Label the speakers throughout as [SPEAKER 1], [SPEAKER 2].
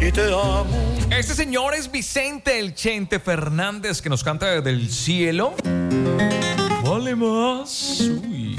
[SPEAKER 1] y te amo.
[SPEAKER 2] Este señor es Vicente el Chente Fernández, que nos canta desde el cielo. Vale más. Uy.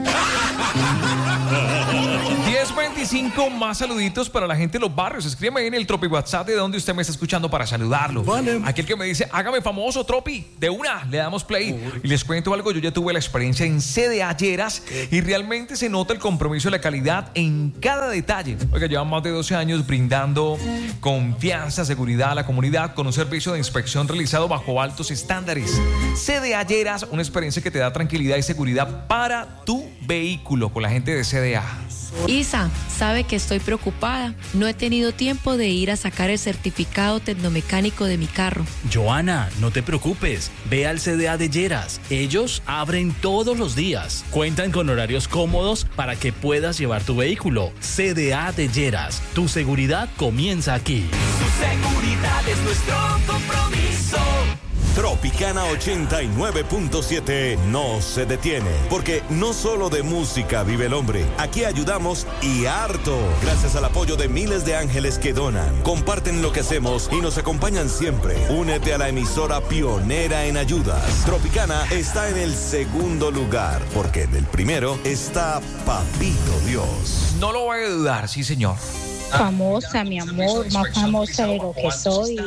[SPEAKER 2] 10:25, más saluditos para la gente de los barrios. Escríbeme ahí en el Tropi WhatsApp de donde usted me está escuchando para saludarlo.
[SPEAKER 1] Vale.
[SPEAKER 2] Aquel que me dice, hágame famoso, Tropi, de una, le damos play. Y les cuento algo, yo ya tuve la experiencia en CDA Lleras y realmente se nota el compromiso y la calidad en cada detalle. Oiga, llevan más de 12 años brindando confianza, seguridad a la comunidad con un servicio de inspección realizado bajo altos estándares. CDA Lleras, una experiencia que te da tranquilidad y seguridad para tu vehículo con la gente de CDA.
[SPEAKER 3] Isa, sabe que estoy preocupada. No he tenido tiempo de ir a sacar el certificado tecnomecánico de mi carro.
[SPEAKER 4] Joana, no te preocupes. Ve al CDA de Lleras. Ellos abren todos los días. Cuentan con horarios cómodos para que puedas llevar tu vehículo. CDA de Lleras. Tu seguridad comienza aquí.
[SPEAKER 5] Tu seguridad es nuestro compromiso.
[SPEAKER 6] Tropicana 89.7 no se detiene, porque no solo de música vive el hombre. Aquí ayudamos y harto, gracias al apoyo de miles de ángeles que donan, comparten lo que hacemos y nos acompañan siempre. Únete a la emisora pionera en ayudas. Tropicana está en el segundo lugar, porque en el primero está Papito Dios.
[SPEAKER 2] No lo voy a dudar, sí señor.
[SPEAKER 7] Famosa, mi amor, más famosa de lo que soy.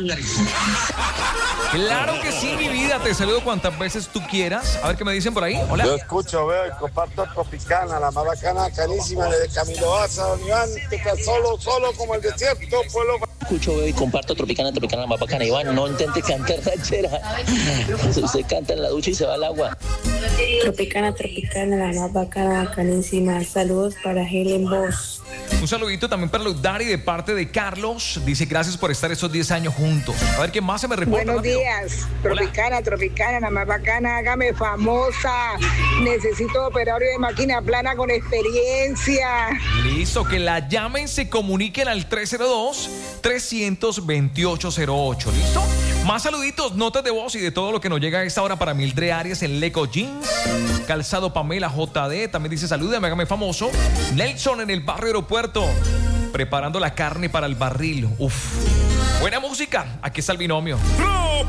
[SPEAKER 2] Claro que sí, mi vida. Te saludo cuantas veces tú quieras. A ver qué me dicen por ahí. Hola.
[SPEAKER 8] Yo escucho, veo y comparto Tropicana, la más bacana, carísima, desde Camilo Baza, don Iván, que está solo como el desierto, pueblo.
[SPEAKER 9] Escucho, veo y comparto Tropicana, la más bacana. Iván, no intente cantar ranchera. Usted canta en la ducha y se va al agua.
[SPEAKER 7] Tropicana, la más bacana, bacanísima. Saludos para Helen Boss.
[SPEAKER 2] Un saludito también para Ludari de parte de Carlos. Dice gracias por estar estos 10 años juntos. A ver, ¿qué más se me reporta?
[SPEAKER 10] Buenos días. Tropicana, la más bacana, hágame famosa. Necesito operario de máquina plana con experiencia.
[SPEAKER 2] Listo, que la llamen, se comuniquen al 302-328-08. ¿Listo? Más saluditos, notas de voz y de todo lo que nos llega a esta hora para Mildred Arias en Leco Jeans. Calzado Pamela JD también dice salúdame, hágame famoso. Nelson en el barrio Aeropuerto, preparando la carne para el barril. Uf. Buena música, aquí está el binomio.